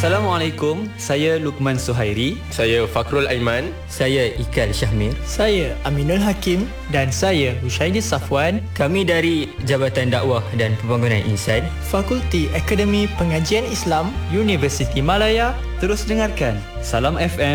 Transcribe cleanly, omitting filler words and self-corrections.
Assalamualaikum, saya Lukman Suhairi. Saya Fakrul Aiman. Saya Ikal Syahmir. Saya Aminul Hakim. Dan saya Hushaidi Safwan. Kami dari Jabatan Dakwah dan Pembangunan Insan, Fakulti Akademi Pengajian Islam, Universiti Malaya. Terus dengarkan Salam FM